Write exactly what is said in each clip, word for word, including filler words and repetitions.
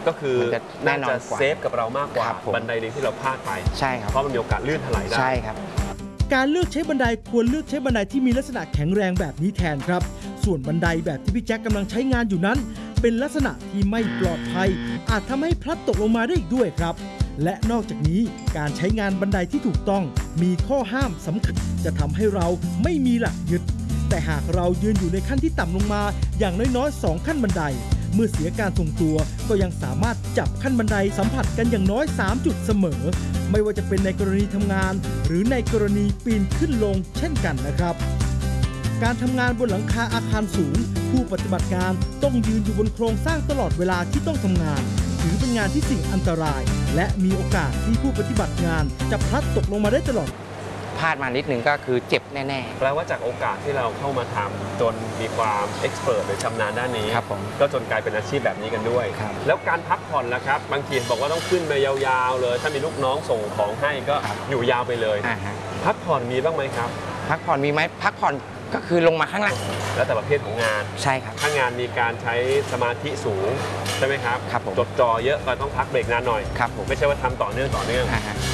ก็คือน่าจะเซฟกับเรามากกว่าบันไดเลี้ยวที่เราพลาดไปใช่ครับเพราะมันมีโอกาสลื่นถลายได้ใช่ครับการเลือกใช้บันไดควรเลือกใช้บันไดที่มีลักษณะแข็งแรงแบบนี้แทนครับส่วนบันไดแบบที่พี่แจ็คกำลังใช้งานอยู่นั้นเป็นลักษณะที่ไม่ปลอดภัยอาจทำให้พลัดตกลงมาได้อีกด้วยครับและนอกจากนี้การใช้งานบันไดที่ถูกต้องมีข้อห้ามสำคัญจะทำให้เราไม่มีหลักยึดแต่หากเรายืนอยู่ในขั้นที่ต่ำลงมาอย่างน้อยๆสองขั้นบันไดเมื่อเสียการทรงตัวก็ยังสามารถจับขั้นบันไดสัมผัสกันอย่างน้อยสามจุดเสมอไม่ว่าจะเป็นในกรณีทำงานหรือในกรณีปีนขึ้นลงเช่นกันนะครับการทำงานบนหลังคาอาคารสูงผู้ปฏิบัติงานต้องยืนอยู่บนโครงสร้างตลอดเวลาที่ต้องทำงานถือเป็นงานที่เสี่ยงอันตรายและมีโอกาสที่ผู้ปฏิบัติงานจะพลัดตกลงมาได้ตลอดพลาดมานิดนึงก็คือเจ็บแน่ๆแปลว่าจากโอกาสที่เราเข้ามาทำจนมีความเอ็กซ์เพรสหรือชำนาญด้านนี้ก็จนกลายเป็นอาชีพแบบนี้กันด้วยแล้วการพักผ่อนล่ะครับบางทีบอกว่าต้องขึ้นไปยาวๆเลยถ้ามีลูกน้องส่งของให้ก็อยู่ยาวไปเลยพักผ่อนมีบ้างไหมครับพักผ่อนมีไหมพักผ่อนก็คือลงมาข้างล่างแล้วแต่ประเภทของงานใช่ครับถ้างานมีการใช้สมาธิสูงใช่ไหมครับครับผมจดจ่อเยอะก็ต้องพักเบรกนานหน่อยครับผมไม่ใช่ว่าทำต่อเนื่องต่อเนื่อง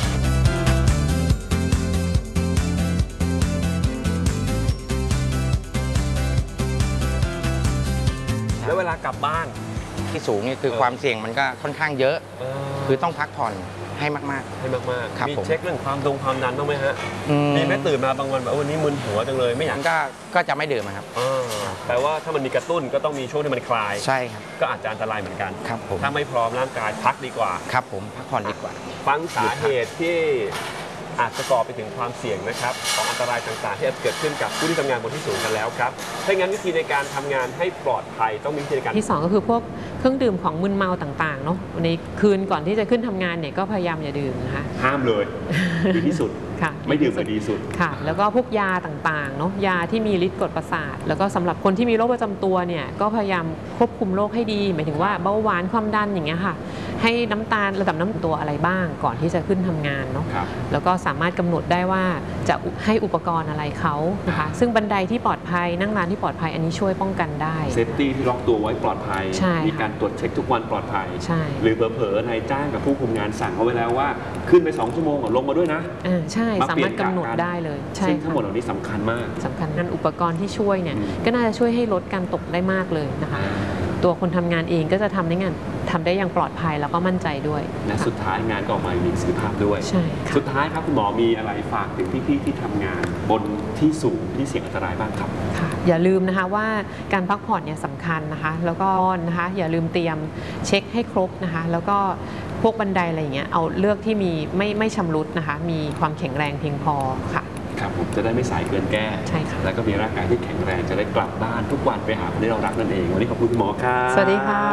แล้วเวลากลับบ้านที่สูงนี่คือความเสี่ยงมันก็ค่อนข้างเยอะคือต้องพักผ่อนให้มากๆให้มากๆมีเช็คเรื่องความดงความดันบ้างไหมฮะมีไหมตื่นมาบางวันแบบวันนี้มึนหัวจังเลยไม่อยากก็ก็จะไม่ดื่มครับแปลว่าถ้ามันมีกระตุ้นก็ต้องมีช่วงที่มันคลายใช่ครับก็อาจจะอันตรายเหมือนกันครับผมถ้าไม่พร้อมร่างกายพักดีกว่าครับผมพักผ่อนดีกว่าฟังสาเหตุที่อาจจะก่อไปถึงความเสี่ยงนะครับของอันตรายต่างๆที่อาจเกิดขึ้นกับผู้ที่ทำงานบนที่สูงกันแล้วครับถ้างั้นวิธีในการทำงานให้ปลอดภัยต้องมีวิธีการที่สองก็คือพวกเครื่องดื่มของมึนเมาต่างๆเนาะในคืนก่อนที่จะขึ้นทำงานเนี่ยก็พยายามอย่าดื่มนะคะห้ามเลยดีที่สุดไม่ดื่มเลยดีสุดค่ะแล้วก็พวกยาต่างๆเนาะยาที่มีฤทธิ์กดประสาทแล้วก็สำหรับคนที่มีโรคประจำตัวเนี่ยก็พยายามควบคุมโรคให้ดีหมายถึงว่าเบาหวานความดันอย่างเงี้ยค่ะให้น้ำตาลระดับน้ำตัวอะไรบ้างก่อนที่จะขึ้นทำงานเนาะแล้วก็สามารถกำหนดได้ว่าจะให้อุปกรณ์อะไรเขานะคะซึ่งบันไดที่ปลอดภัยนั่งร้านที่ปลอดภัยอันนี้ช่วยป้องกันได้เซฟตี้ที่ล็อกตัวไว้ปลอดภัยมีการตรวจเช็คทุกวันปลอดภัยหรือเผลอๆนายจ้างกับผู้คุมงานสั่งเขาไว้แล้วว่าขึ้นไปสองชั่วโมงก่อนลงมาด้วยนะใช่สามารถกำหนดได้เลยซึ่งทั้งหมดเหล่านี้สำคัญมากสำคัญนั้นอุปกรณ์ที่ช่วยเนี่ยก็น่าจะช่วยให้ลดการตกได้มากเลยนะคะตัวคนทำงานเองก็จะทำได้งานทำได้อย่างปลอดภัยแล้วก็มั่นใจด้วยและสุดท้ายงานก็ออกมามีประสิทธิภาพด้วยใช่สุดท้ายครับคุณหมอมีอะไรฝากถึงพี่ๆที่ทำงานบนที่สูงที่เสี่ยงอันตรายบ้างครับค่ะอย่าลืมนะคะว่าการพักผ่อนเนี่ยสำคัญนะคะแล้วก็นะคะอย่าลืมเตรียมเช็คให้ครบนะคะแล้วก็พวกบันไดอะไรอย่างเงี้ยเอาเลือกที่มีไม่ไม่ชำรุดนะคะมีความแข็งแรงเพียงพอค่ะครับผมจะได้ไม่สายเกินแก้ใช่ค่ะแล้วก็มีร่างกายที่แข็งแรงจะได้กลับบ้านทุกวันไปหาคนที่เรารักนั่นเองวันนี้ขอบคุณคุณหมอครับสวัสดีค่ะ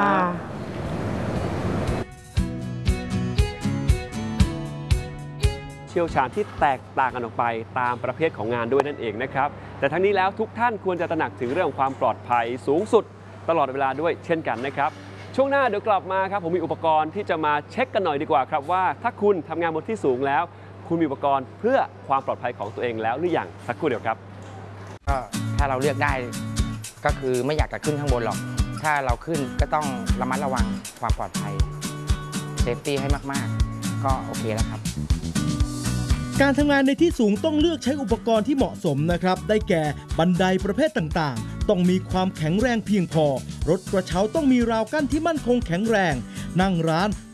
เชี่ยวชาญที่แตกต่างกันออกไปตามประเภทของงานด้วยนั่นเองนะครับแต่ทั้งนี้แล้วทุกท่านควรจะตระหนักถึงเรื่องของความปลอดภัยสูงสุดตลอดเวลาด้วยเช่นกันนะครับช่วงหน้าเดี๋ยวกลับมาครับผมมีอุปกรณ์ที่จะมาเช็คกันหน่อยดีกว่าครับว่าถ้าคุณทำงานบนที่สูงแล้วคุณมีอุปกรณ์เพื่อความปลอดภัยของตัวเองแล้วหรือยังสักครู่เดียวครับก็ถ้าเราเลือกได้ก็คือไม่อยากจะขึ้นข้างบนหรอกถ้าเราขึ้นก็ต้องระมัดระวังความปลอดภัยเซฟตี้ให้มากๆก็โอเคแล้วครับการทำงานในที่สูงต้องเลือกใช้อุปกรณ์ที่เหมาะสมนะครับได้แก่บันไดประเภทต่างๆต้องมีความแข็งแรงเพียงพอรถกระเช้าต้องมีราวกั้นที่มั่นคงแข็งแรงนั่งร้าน